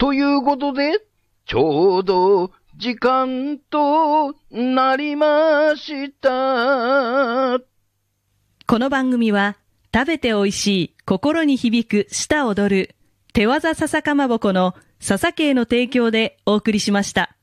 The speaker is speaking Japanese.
ということで、ちょうど時間となりました。 この番組は食べて美味しい、心に響く、舌踊る手わざ笹かまぼこの笹系の提供でお送りしました。